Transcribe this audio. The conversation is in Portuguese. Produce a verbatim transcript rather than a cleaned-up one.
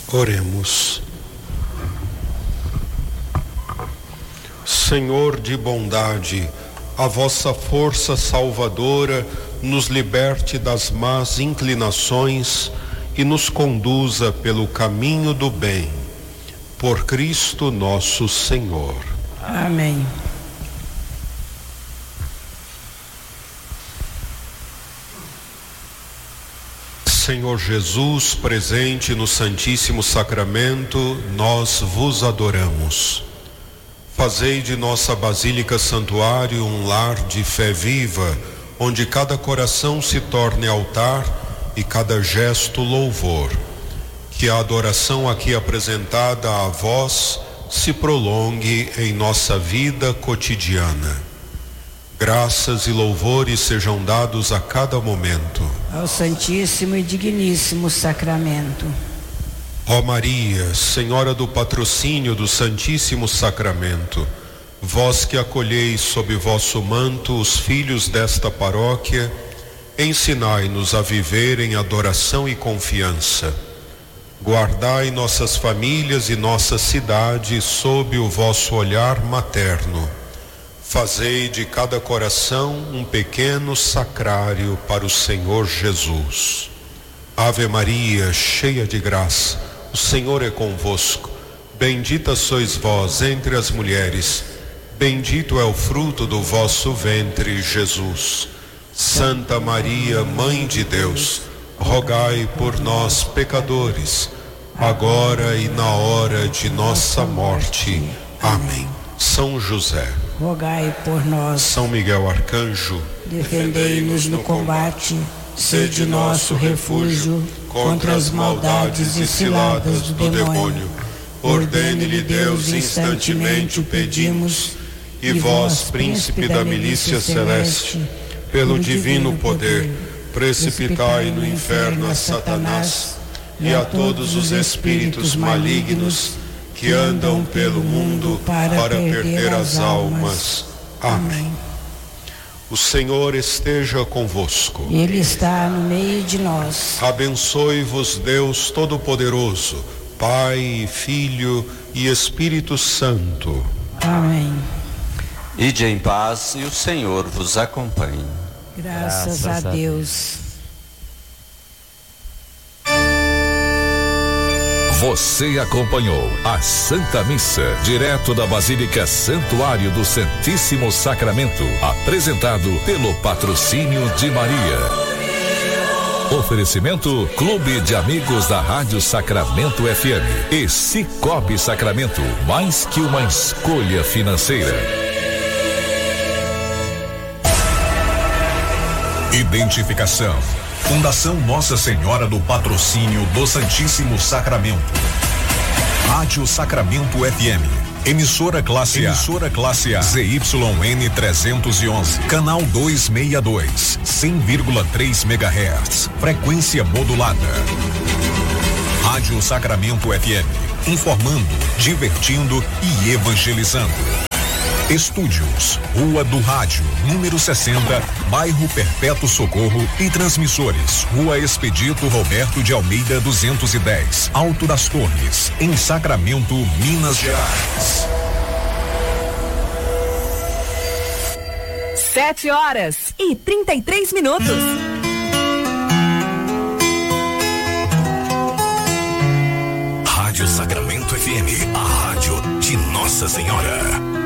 Oremos. Senhor de bondade, a vossa força salvadora nos liberte das más inclinações e nos conduza pelo caminho do bem. Por Cristo nosso Senhor. Amém. Senhor Jesus, presente no Santíssimo Sacramento, nós vos adoramos. Fazei de nossa Basílica Santuário um lar de fé viva, onde cada coração se torne altar e cada gesto louvor. Que a adoração aqui apresentada a vós se prolongue em nossa vida cotidiana. Graças e louvores sejam dados a cada momento ao Santíssimo e Digníssimo Sacramento. Ó Maria, Senhora do patrocínio do Santíssimo Sacramento, vós que acolheis sob vosso manto os filhos desta paróquia, ensinai-nos a viver em adoração e confiança. Guardai nossas famílias e nossa cidade sob o vosso olhar materno. Fazei de cada coração um pequeno sacrário para o Senhor Jesus. Ave Maria, cheia de graça, o Senhor é convosco. Bendita sois vós entre as mulheres, bendito é o fruto do vosso ventre, Jesus. Santa Maria, Mãe de Deus, rogai por nós, pecadores, agora e na hora de nossa morte. Amém. São José, rogai por nós. São Miguel Arcanjo, defendei-nos no combate. Sede nosso refúgio contra as maldades e ciladas do demônio. Ordene-lhe Deus, instantemente o pedimos. E vós, príncipe da milícia celeste, pelo divino poder, precipitai no inferno a Satanás e a todos os espíritos malignos que andam pelo mundo para perder as almas. Amém. O Senhor esteja convosco. Ele está no meio de nós. Abençoe-vos Deus Todo-Poderoso, Pai, Filho e Espírito Santo. Amém. Ide em paz e o Senhor vos acompanhe. Graças, Graças a Deus. Você acompanhou a Santa Missa, direto da Basílica Santuário do Santíssimo Sacramento, apresentado pelo patrocínio de Maria. Oferecimento Clube de Amigos da Rádio Sacramento F M e Cicobi Sacramento, mais que uma escolha financeira. Identificação: Fundação Nossa Senhora do Patrocínio do Santíssimo Sacramento. Rádio Sacramento F M. Emissora classe A. Emissora classe A. Z Y N trezentos e onze. Canal duzentos e sessenta e dois. cem vírgula três megahertz. Frequência modulada. Rádio Sacramento F M. Informando, divertindo e evangelizando. Estúdios, Rua do Rádio, número sessenta, Bairro Perpétuo Socorro, e transmissores, Rua Expedito Roberto de Almeida duzentos e dez, Alto das Torres, em Sacramento, Minas Gerais. Sete horas e trinta e três minutos. Rádio Sacramento F M, a rádio de Nossa Senhora.